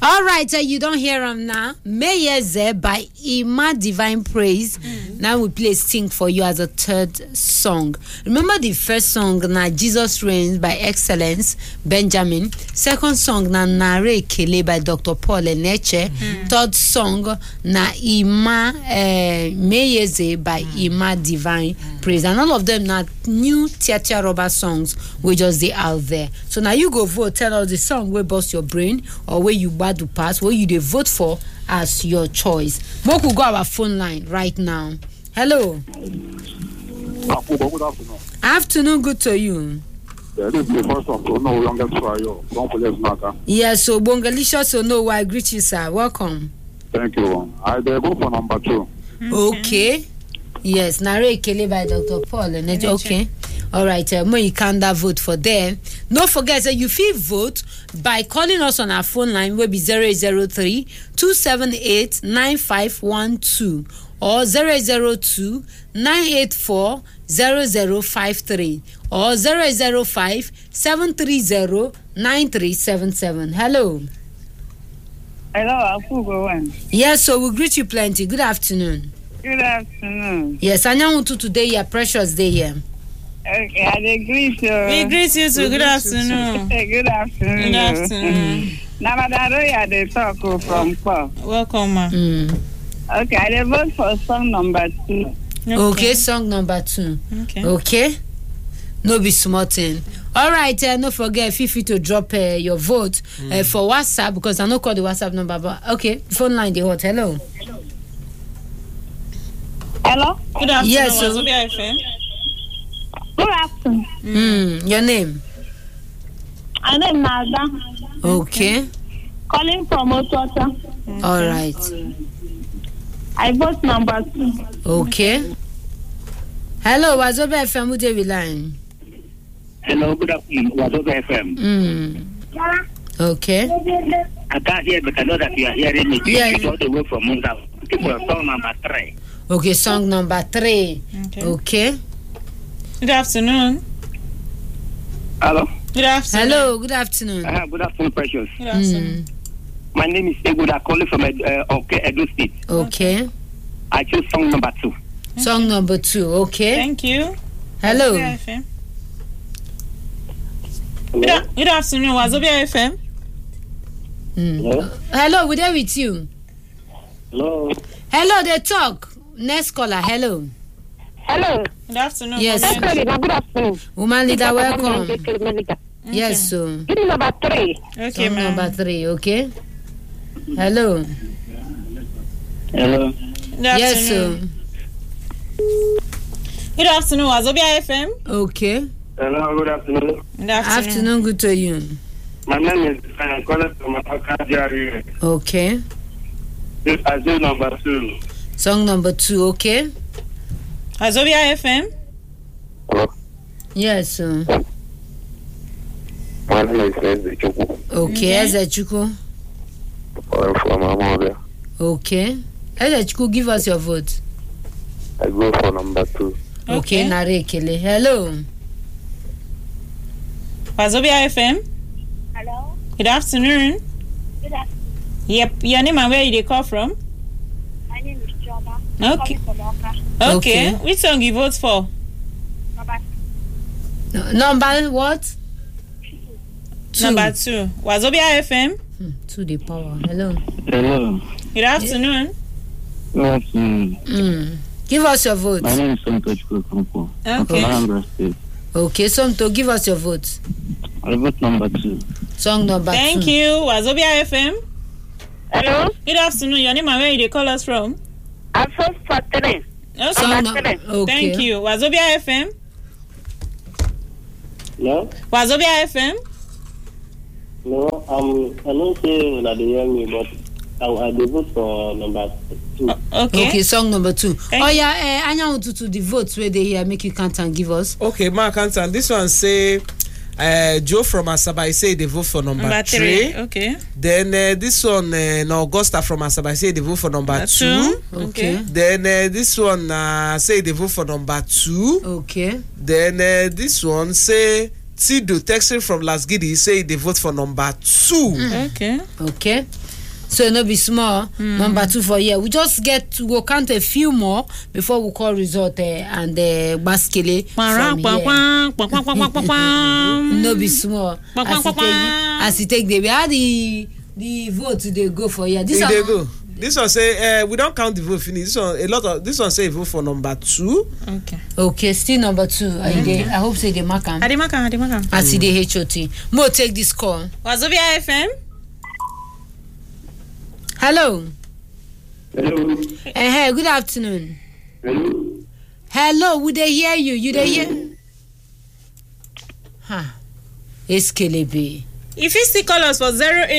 All right, you don't hear them now. Meyeze by Ima Divine Praise. Now we play Sing for You as a third song. Remember the first song, na Jesus Reigns by Excellence, Benjamin. Second song, na Nare Kele by Dr. Paul Eneche. Third song, na Ima Meyeze by Ima Divine Praise. And all of them now new Tia Robert songs we just they out there. So now you go vote, tell us the song where bust your brain or where you bad to pass, where you they vote for as your choice. But we go our phone line right now. Hello. Good afternoon. Afternoon, good to you. Yeah, this is the first one. So no youngest try you. Don't forget matter. Yes, so Bongalicious, so no, I greet you, sir. Welcome. Thank you. I go for number 2. Okay. Yes, Nare Kele by Dr. Paul. Okay. All right, you can vote for them. Don't forget that you feel vote by calling us on our phone line, will be 003-278-9512 or 002-984-0053 or 005-730-9377. Hello. Hello, Afugo. Yes, so we'll greet you plenty. Good afternoon. Good afternoon. Yes, Anyanwutu today, your precious day here. Okay, I greet you. We greet you too. Good afternoon. Good afternoon. Good afternoon. Nabadaroya, they talk from Paul. Welcome, ma. Okay, I vote for song number 2. Okay, song number 2. Okay. No be smarting. All right, no forget, feel free to drop your vote for WhatsApp because I don't call the WhatsApp number. But okay, phone line the hot. Hello. Hello. Good afternoon. Yes, Yes, so- Good afternoon. Your name? My name is Mazda. Okay. Calling from Otota. All right. I vote number 2. Okay. Hello, Wazobe FM, who dey line? Hello, good afternoon. Wazobe FM. Okay. I can't hear, but I know that you are hearing me. Yeah. It's all the way from Munza. Looking for song number 3. Okay, song number 3. Okay. Good afternoon. Hello. Good afternoon. Hello, good afternoon. Good afternoon, Precious. Good afternoon. My name is Eguda, calling from Edo State. Okay. I choose song number 2. Song number 2. Okay. Thank you. Hello. Wazobia FM. Good afternoon, Wazobia FM. Hello. Hello, we're there with you. Hello. Hello, they talk. Next caller. Hello. Hello. Good afternoon. Yes. Woman. Good afternoon. Woman leader, welcome. Yes, so Give me number 3. Okay, song ma'am. number 3. Okay. Hello. Hello. Good Yes, afternoon. so Good afternoon, Wazobia FM. okay. Hello, good afternoon. Good Afternoon, good to you. My name is I'm calling from Akajari. Okay. This is number 2. Song number 2. Okay. Wazobia FM. Hello. Yes, so My name is Ezechuku. okay. Ezechuku. I'm from Amobia. Okay. Ezechuku, give us your vote. I go for number 2. Okay, Nare Kele. Hello. Wazobia FM. Hello. Good afternoon. Good afternoon. Yep. Your name and where you dey call from? My name is Joma. Okay. From Oka. Okay. Okay. Which song you vote for? Number what? 2. Number 2. Wazobia FM. 2 the power. Hello. Hello. Good afternoon. Good afternoon. Give us your vote. My name is Santochko Kumpo. Okay. Anambra State. Okay, Somto, give us your vote. I vote number 2. Song number 2. Thank you. Wazobia FM. Hello. Good afternoon. Your name and where you dey call us from? I vote for 3. Okay. Song okay. Thank you. Wazobia FM. No? Wazobia FM. No, I don't say that they hear me, but I vote for number 2. Okay. Okay, song number 2. Thank Oh yeah, Anyanwutu to the votes where they here make you count and give us. Okay, Mark Anton, this one say Joe from Asaba, I say they vote for number 3. Okay. Then this one, Augusta from Asaba, I say they vote for number 2. Okay. Then this one say they vote for number 2. Okay. Then this one say Tido texting from Las Gidi say they vote for number 2. Okay. Okay. So no be small. Number 2 for here. We just we'll count a few more before we call result and Baskele from here. No be small. As you take the how the vote they go for here. This they go. This one say we don't count the vote finish. This one say vote for number 2. Okay, still number 2. I hope say they mark am. I mark am. I see the HOT. Mo take this call. Wazobia FM. Hello. Hello. Good afternoon. Hello. Hello, would they hear you? You they hear? Eskelebe. If you still call us for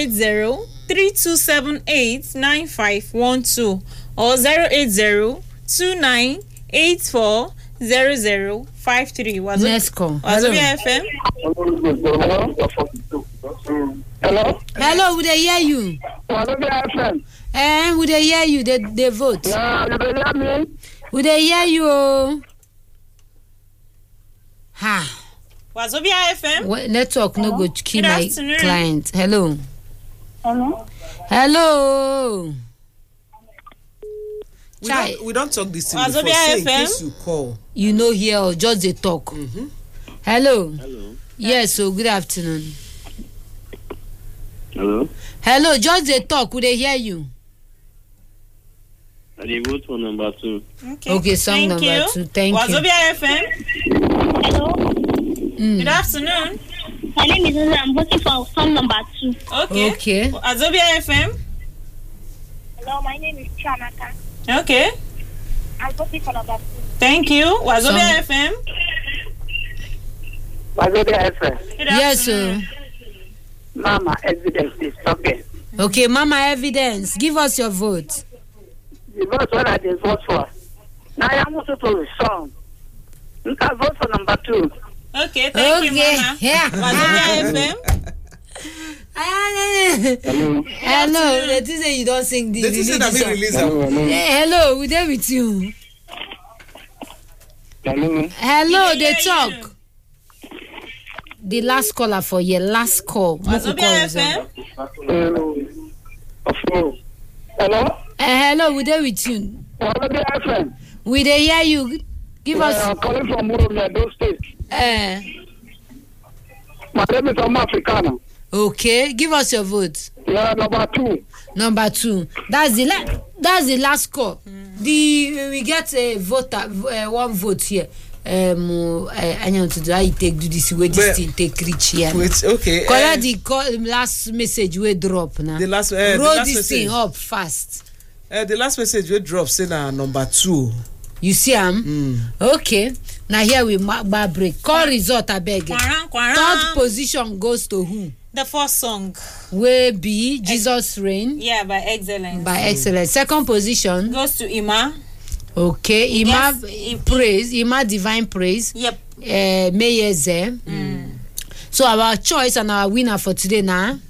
080-3278-9512 or 080-2984-0053. Next call. Wazobia FM. Hello. Hello, would they hear you? Wazobia FM. Would they hear you? They vote. Yeah, you hear me? Would they hear you? Wazobia FM. Network no go kill Good my afternoon. client. Hello. Hello. Hello. We don't talk this thing Wazobia before, so in FM? case you call. You know here or just they talk. Hello. Hello. Yes, so good afternoon. Hello. Hello, just they talk. Would they hear you? I did vote for number 2. Okay, song Thank number you. 2. Thank you. Wazobia FM. Hello. Good afternoon. My name is Ola. I'm voting for song number 2. Okay. Wazobia FM. Hello, my name is Chanaka. Okay. I'm voting for number 2. Thank you. Wazobia FM. Wazobia FM. Good Yes, afternoon. sir. Mama, evidence is okay. Okay, Mama Evidence. Give us your vote. The vote what I did vote for. Now I am also to the song. You can vote for number 2. Okay, thank you, Mama. Yeah. Wazobia FM. Hello. Hello. They think say you don't sing the They just say that we religious release Hello. am. Hello. Hello, we there with you. Hello. Hello, We they hear talk. you. The last caller for your last call. Wazobia FM. Hello. Hello. Hello, we there with you. Wazobia FM. We they hear you. Give us. I'm calling from Muromia, those states. My name is Africano. Okay, give us your vote. Yeah, number 2. Number 2. That's the last call. We get a voter, one vote here. I know to do how you do this way. This thing take reach here. Wait, okay. Collect the last message we drop now. The last roll last this message. thing up fast. The last message we drop say na number 2. You see Okay. Now here we break. Call result I beg. Third position goes to who? The first song. Will be Jesus Reign Yeah, by excellence. by excellence. Second position. Goes to Ima. Okay. Ima Yes, praise. Ima divine praise. Yep. Meyeze. So our choice and our winner for today now.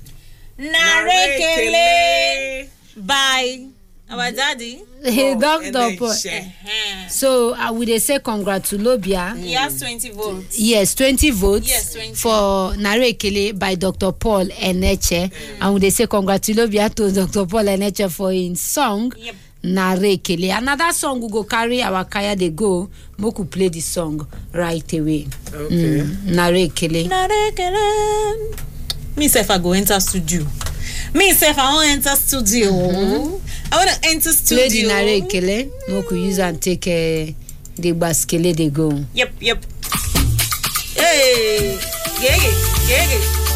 Narekele by our daddy. Dr. Paul. So we dey say congratulobia. He has 20 votes. Yes, 20 votes. Yes, 20. For Narekele by Dr. Paul Eneche. And we dey say congratulobia to Dr. Paul Eneche for his song. Yep. Narekele. Another song we go carry our kaya dey go. Moku play the song right away. Okay. Narekele. Narekele. Me self I go enter studio. Me self I want enter studio. I want to enter studio. Play the Narekele. Moku use and take the baskele dey go. Yep. Hey. Yeah.